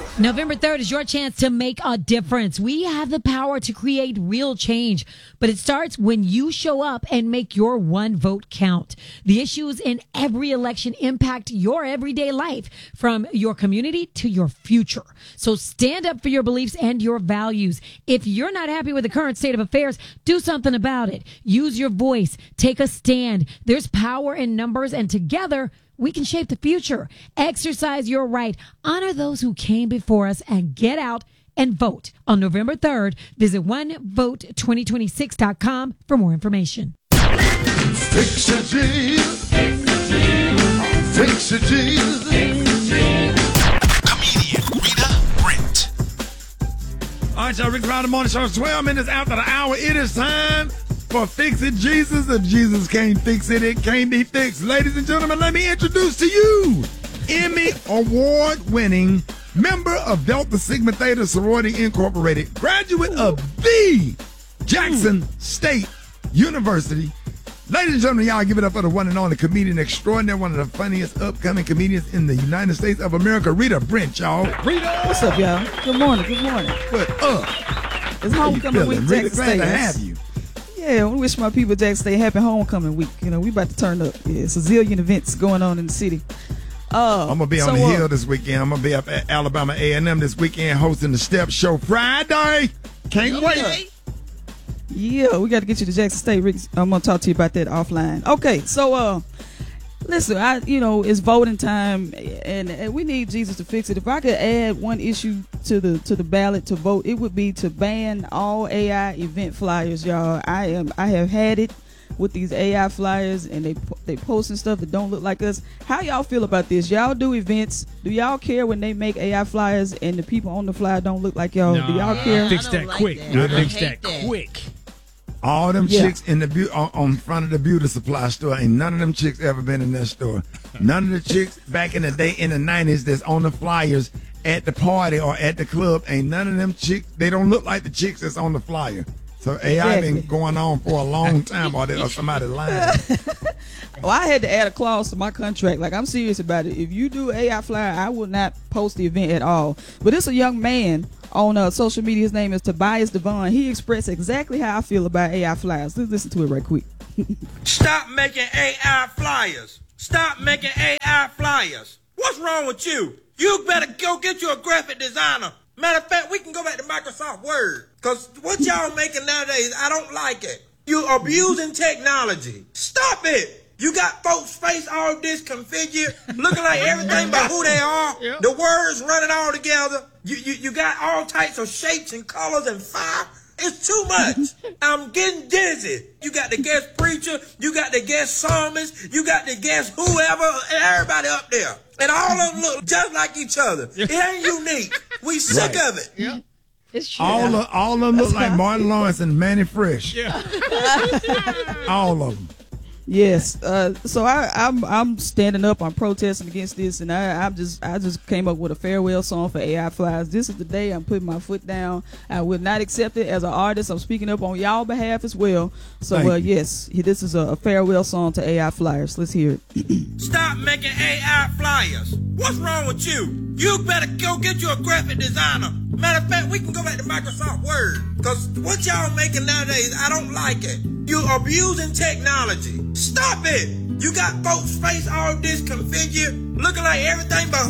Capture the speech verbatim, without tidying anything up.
November third is your chance to make a difference. We have the power to create real change, but it starts when you show up and make your one vote count. The issues in every election impact your everyday life, from your community to your future. So stand up for your beliefs and your values. If you're not happy with the current state of affairs, do something about it. Use your voice. Take a stand. There's power in numbers, and together we can shape the future. Exercise your right. Honor those who came before us and get out and vote on November third. Visit one vote twenty twenty-six dot com for more information. Fix it, Jesus. Fix it, Jesus. Comedian Rita Brent. All right, y'all. Rick Ryder Morning Show. twelve minutes after the hour. It is time for Fix It Jesus. If Jesus can't fix it, it can't be fixed. Ladies and gentlemen, let me introduce to you Emmy Award-winning member of Delta Sigma Theta Sorority Incorporated, graduate of the Jackson State University. Ladies and gentlemen, y'all give it up for the one and only comedian extraordinaire, one of the funniest upcoming comedians in the United States of America, Rita Brent, y'all. Rita, what's up, y'all? Good morning. Good morning. What up? It's homecoming week, Rita, Jackson glad State. to have you. Yeah, we wish my people Jackson State happy homecoming week. You know, we about to turn up. Yeah, it's a zillion events going on in the city. Uh, I'm gonna be on so, the uh, hill this weekend. I'm gonna be up at Alabama A and M this weekend hosting the Step Show Friday. Can't wait. Yeah, we got to get you to Jackson State, Rick. I'm gonna talk to you about that offline. Okay, so uh, listen, I you know it's voting time, and, and we need Jesus to fix it. If I could add one issue to the to the ballot to vote, it would be to ban all A I event flyers, y'all. I am I have had it with these A I flyers, and they they posting stuff that don't look like us. How y'all feel about this? Y'all do events. Do y'all care when they make A I flyers and the people on the flyer don't look like y'all? No, do y'all care? I fix that like quick. that. I I fix hate that, that. quick. All them Yeah. chicks in the beau- on, on front of the beauty supply store, ain't none of them chicks ever been in that store. None of the chicks back in the day in the nineties that's on the flyers at the party or at the club, ain't none of them chicks. They don't look like the chicks that's on the flyer. So A I Exactly. been going on for a long time, or, they, or somebody lying. Well, I had to add a clause to my contract. Like, I'm serious about it. If you do A I flyer, I will not post the event at all. But it's a young man on uh, social media. His name is Tobias Devon. He expressed exactly how I feel about A I flyers. Let's listen to it right quick. Stop making A I flyers. Stop making A I flyers. What's wrong with you? You better go get you a graphic designer. Matter of fact, we can go back to Microsoft Word. Because what y'all making nowadays, I don't like it. You abusing technology. Stop it. You got folks' face all disconfigured, looking like everything but who they are. The words running all together. You, you, you got all types of shapes and colors and fire. It's too much. I'm getting dizzy. You got the guest preacher. You got the guest psalmist. You got the guest whoever. Everybody up there. And all of them look just like each other. It ain't unique. We sick Right. of it. Yeah. It's true. All of, all of them look like Martin Lawrence and Manny Fresh. Yeah. All of them. Yes. Uh, so I, I'm I'm standing up. I'm protesting against this, and I I'm just I just came up with a farewell song for A I flyers. This is the day I'm putting my foot down. I will not accept it as an artist. I'm speaking up on y'all behalf as well. So Thank uh, you. yes, this is a, a farewell song to A I flyers. Let's hear it. Stop making A I flyers. What's wrong with you? You better go get you a graphic designer. Matter of fact, we can go back to Microsoft Word. Because what y'all making nowadays, I don't like it. You abusing technology. Stop it. You got folks' face all disconfigured, looking like everything but who